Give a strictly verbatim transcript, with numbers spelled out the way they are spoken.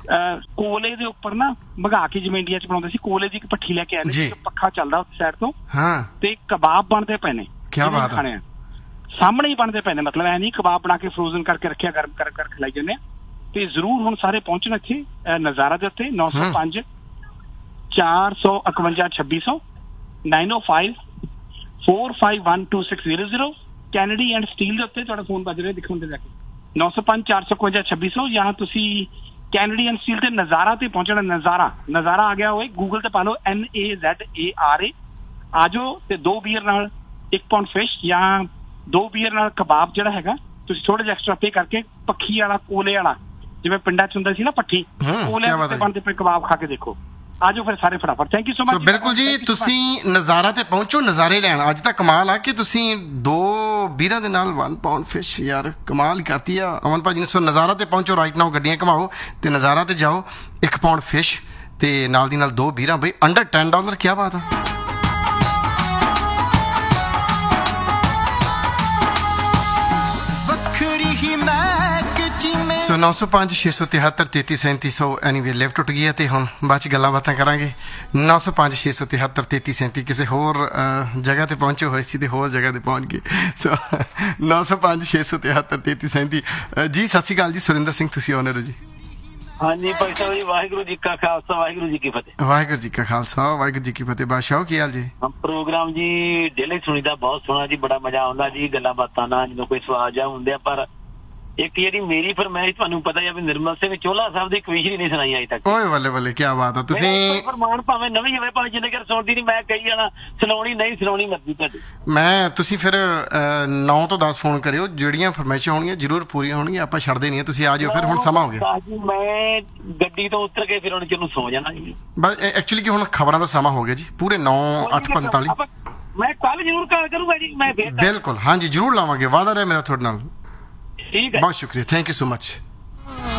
ਕੋਲੇ ਦੇ ਉੱਪਰ ਨਾ ਭਗਾ ਕੇ ਜਿਵੇਂ ਇੰਡੀਆ ਚ ਬਣਾਉਂਦੇ ਸੀ, ਕੋਲੇ ਦੀ ਇੱਕ ਭੱਠੀ ਲੈ ਕੇ ਆਏ ਨੇ, ਪੱਖਾ ਚੱਲਦਾ ਉਸ ਸਾਈਡ ਤੋਂ, ਤੇ ਕਬਾਬ ਬਣਦੇ ਪਏ ਨੇ। ਕੀ ਬਾਤ ਹੈ। ਸਾਹਮਣੇ ਹੀ ਬਣਦੇ ਪਏ ਨੇ, ਮਤਲਬ ਐ ਨਹੀਂ ਕਬਾਬ ਬਣਾ ਕੇ ਫਰੋਜ਼ਨ ਕਰਕੇ ਰੱਖਿਆ, ਗਰਮ ਕਰ ਕਰ ਖਿਲਾਈ ਜਾਂਦੇ ਆ। ਤੇ ਜ਼ਰੂਰ ਹੁਣ ਸਾਰੇ ਪਹੁੰਚਣ ਇੱਥੇ ਨਜ਼ਾਰਾ ਦੇ ਉੱਤੇ। ਨੌ ਸੌ ਪੰਜ ਚਾਰ ਸੌ ਇਕਵੰਜਾ ਛੱਬੀ ਸੌ nine O five four five one two six zero zero Kennedy and steel ਦੇ ਉੱਤੇ ਤੁਹਾਡਾ ਫੋਨ ਵੱਜ ਰਿਹਾ, ਦੇਖਣ ਦੇ ਜਾ ਕੇ ਨੌ ਸੌ ਪੰਜ ਚਾਰ ਸੌ ਇਕਵੰਜਾ ਛੱਬੀ ਸੌ ਜਾਂ ਤੁਸੀਂ ਕੈਨੇਡੀ ਐਂਡ ਸਟੀਲ ਤੇ ਨਜ਼ਾਰਾ ਤੇ ਪਹੁੰਚਣਾ। ਨਜ਼ਾਰਾ ਨਜ਼ਾਰਾ ਆ ਗਿਆ ਹੋਏ, ਗੂਗਲ ਤੇ ਪਾ ਲਓ ਐਨ ਏ ਜ਼ੈਡ ਏ ਆਰ ਏ, ਆ ਜਾਓ। ਤੇ ਦੋ ਬੀਅਰ ਨਾਲ ਇੱਕ ਪਾਉਂਡ ਫਿਸ਼ ਜਾਂ ਦੋ ਬੀਅਰ ਨਾਲ ਕਬਾਬ ਜਿਹੜਾ ਹੈਗਾ ਤੁਸੀਂ ਥੋੜਾ ਜਿਹਾ ਐਕਸਟਰਾ ਪੇ ਕਰਕੇ, ਪੱਖੀ ਵਾਲਾ ਕੋਲੇ ਵਾਲਾ ਜਿਵੇਂ ਪਿੰਡਾਂ ਚ ਹੁੰਦਾ ਸੀ ਨਾ ਭੱਠੀ, ਕੋਲੇ ਤੇ ਬਣਦੇ ਪਏ ਕਬਾਬ ਖਾ ਕੇ ਦੇਖੋ। ਆ ਜਾਓ ਫਿਰ ਸਾਰੇ ਫਟਾਫਟ। Thank you so much. ਬਿਲਕੁਲ ਜੀ, ਤੁਸੀਂ ਨਜ਼ਾਰਾ ਤੇ ਪਹੁੰਚੋ, ਨਜ਼ਾਰੇ ਲੈਣ। ਅੱਜ ਤਾਂ ਕਮਾਲ ਆ ਕਿ ਤੁਸੀਂ ਦੋ ਬੀਰਾਂ ਦੇ ਨਾਲ ਵਨ ਪਾਉਂਡ ਫਿਸ਼, ਯਾਰ ਕਮਾਲ ਹੀ ਕਰਤੀ ਆ ਅਮਨ ਭਾਜੀ ਨੇ। ਸੋ ਨਜ਼ਾਰਾ ਤੇ ਪਹੁੰਚੋ ਰਾਈਟ ਨਾਓ, ਗੱਡੀਆਂ ਘਮਾਓ ਤੇ ਨਜ਼ਾਰਾ ਤੇ ਜਾਓ। ਇੱਕ ਪਾਉਂਡ ਫਿਸ਼ ਤੇ ਨਾਲ ਦੀ ਨਾਲ ਦੋ ਬੀਰਾਂ, ਬਈ ਅੰਡਰ ਟੈਨ ਡਾਲਰ। ਕੀ ਬਾਤ ਆ। ਸੋ ਨੌ ਸੌ ਪੰਜ ਛੇ ਸੌ ਤਿਹੱਤਰ ਤੇਤੀ ਸੈਂਤੀ ਸੌ ਐਨੀਵੇ ਲਿਫਟ ਟੁੱਟ ਗਈ ਹੈ ਤੇ ਹੁਣ ਬਾਅਦ 'ਚ ਗੱਲਾਂ ਬਾਤਾਂ ਕਰਾਂਗੇ। ਨੌ ਸੌ ਪੰਜ ਛੇ ਸੌ ਤਿਹੱਤਰ ਤੇਤੀ ਸੈਂਤੀ ਕਿਸੇ ਹੋਰ ਜਗ੍ਹਾ ਤੇ ਪਹੁੰਚੇ ਹੋਏ ਸੀ ਤੇ ਹੋਰ ਜਗ੍ਹਾ ਤੇ ਪਹੁੰਚ ਗਏ। ਸੋ ਨੌ ਸੌ ਪੰਜ ਛੇ ਸੌ ਤਿਹੱਤਰ ਤੇਤੀ ਸੈਂਤੀ ਜੀ। ਸਤਿ ਸ਼੍ਰੀ ਅਕਾਲ ਜੀ, ਸੁਰਿੰਦਰ ਸਿੰਘ, ਤੁਸੀਂ ਆਨਰ ਹੋ ਜੀ। ਹਾਂਜੀ ਭਾਈ ਸਾਹਿਬ ਜੀ, ਵਾਹਿਗੁਰੂ ਜੀ ਕਾ ਖਾਲਸਾ ਵਾਹਿਗੁਰੂ ਜੀ ਕੀ ਫਤਿਹ। ਵਾਹਿਗੁਰੂ ਜੀ ਕਾ ਖਾਲਸਾ ਵਾਹਿਗੁਰੂ ਜੀ ਕੀ ਫਤਿਹ। ਬਾਦਸ਼ਾਹ ਕੀ ਹਾਲ ਜੀ? ਪ੍ਰੋਗਰਾਮ ਜੀ ਡੇਲੀ ਸੁਣੀਦਾ, ਬਹੁਤ ਸੋਹਣਾ ਜੀ, ਬੜਾ ਮਜ਼ਾ ਆਉਂਦਾ ਜੀ ਗੱਲਾਂ ਬਾਤਾਂ ਨਾਲ, ਜਦੋਂ ਕੋਈ ਸਵਾਲ ਜਾ ਹੁੰਦੇ ਆ। ਪਰ ਇੱਕ ਜਿਹੜੀ ਮੇਰੀ ਫਰਮਾਇਸ਼, ਤੁਹਾਨੂੰ ਪਤਾ ਹੈ ਵੀ ਨਿਰਮਲ ਸਿੰਘ ਚੋਹਲਾ ਸਾਹਿਬ ਦੀ ਕਵੀਸ਼ਰੀ ਨਹੀਂ ਸੁਣਾਈ ਅਜੇ ਤੱਕ। ਓਏ ਬੱਲੇ ਬੱਲੇ, ਕੀ ਬਾਤ ਆ। ਤੁਸੀਂ ਫਰਮਾਨ ਭਾਵੇਂ ਨਵੀਂ ਹੋਵੇ, ਭਾਵੇਂ ਜਿੰਨੇ ਚਿਰ ਸੁਣਦੀ ਨਹੀਂ, ਮੈਂ ਕਹੀ ਜਾਣਾ ਸੁਣਾਉਣੀ ਨਹੀਂ ਸੁਣਾਉਣੀ ਮਰਜ਼ੀ ਤੁਹਾਡੀ। ਮੈਂ ਤੁਸੀਂ ਫਿਰ ਨੌ ਤੋਂ ਦਸ ਫੋਨ ਕਰਿਓ, ਜਿਹੜੀਆਂ ਫਰਮਾਇਸ਼ਾਂ ਹੋਣਗੀਆਂ ਜ਼ਰੂਰ ਪੂਰੀਆਂ ਹੋਣਗੀਆਂ, ਆਪਾਂ ਛੱਡਦੇ ਨਹੀਂ। ਤੁਸੀਂ ਆ ਜਾਓ ਫਿਰ, ਹੁਣ ਸਮਾਂ ਹੋ ਗਿਆ। ਮੈਂ ਗੱਡੀ ਤੋਂ ਉਤਰ ਕੇ ਫਿਰ ਹੁਣ ਚਲੋ ਸੌ ਜਾਣਾ ਜੀ। ਬਸ ਐਕਚੁਅਲੀ ਕਿ ਹੁਣ ਖਬਰਾਂ ਦਾ ਸਮਾਂ ਹੋ ਗਿਆ ਜੀ, ਪੂਰੇ ਨੌ ਅੱਠ ਪੰਤਾਲੀ। ਮੈਂ ਕੱਲ ਜ਼ਰੂਰ ਕਾਲ ਕਰੂੰਗਾ ਜੀ, ਮੈਂ ਫਿਰ ਬਿਲਕੁਲ ਹਾਂਜੀ ਜ਼ਰੂਰ ਲਾਵਾਂਗੇ, ਵਾਅਦਾ ਰਿਹਾ ਮੇਰਾ ਤੁਹਾਡੇ ਨਾਲ। ਠੀਕ ਹੈ, ਬਹੁਤ ਸ਼ੁਕਰੀਆ, ਥੈਂਕ ਯੂ ਸੋ ਮਚ।